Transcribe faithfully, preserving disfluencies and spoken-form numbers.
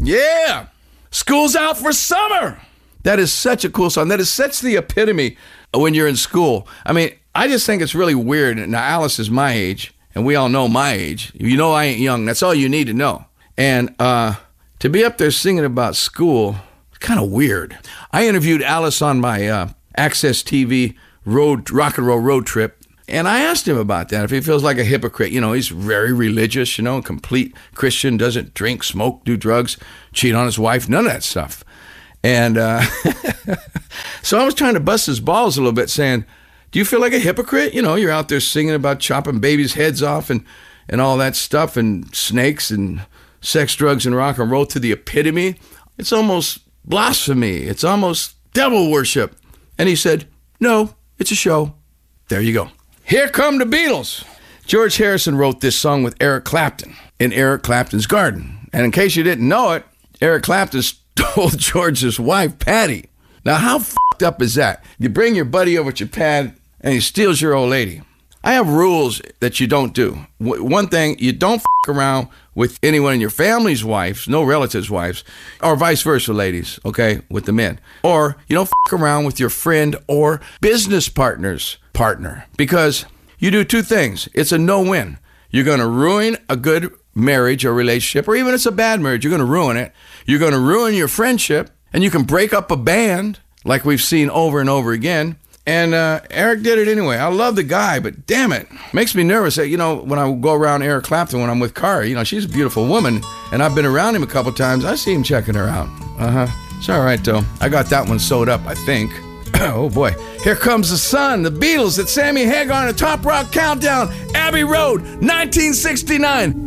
Yeah. School's out for summer. That is such a cool song. That is such the epitome of when you're in school. I mean, I just think it's really weird. Now, Alice is my age, and we all know my age. You know I ain't young. That's all you need to know. And uh, to be up there singing about school, it's kind of weird. I interviewed Alice on my uh, Access T V road rock and roll road trip, and I asked him about that, if he feels like a hypocrite. You know, he's very religious, you know, complete Christian, doesn't drink, smoke, do drugs, cheat on his wife, none of that stuff. And uh, so I was trying to bust his balls a little bit, saying, do you feel like a hypocrite? You know, you're out there singing about chopping babies' heads off and, and all that stuff, and snakes and sex, drugs, and rock and roll to the epitome. It's almost blasphemy. It's almost devil worship. And he said, no, it's a show. There you go. Here come the Beatles. George Harrison wrote this song with Eric Clapton in Eric Clapton's garden. And in case you didn't know it, Eric Clapton stole George's wife, Patty. Now, how f***ed up is that? You bring your buddy over to your pad and he steals your old lady. I have rules that you don't do. W- one thing, you don't f*** around with anyone in your family's wives, no relatives' wives, or vice versa, ladies, okay, with the men. Or you don't f*** around with your friend or business partner's partner, because you do two things. It's a no-win. You're going to ruin a good marriage or relationship, or even if it's a bad marriage, you're going to ruin it. You're going to ruin your friendship, and you can break up a band like we've seen over and over again. And uh, Eric did it anyway. I love the guy, but damn it, makes me nervous. You know, when I go around Eric Clapton, when I'm with Kara, you know, she's a beautiful woman, and I've been around him a couple times. I see him checking her out. Uh-huh. It's all right, though. I got that one sewed up, I think. Oh, boy. Here comes the sun. The Beatles at Sammy Hagar on a Top Rock Countdown. Abbey Road, nineteen sixty-nine.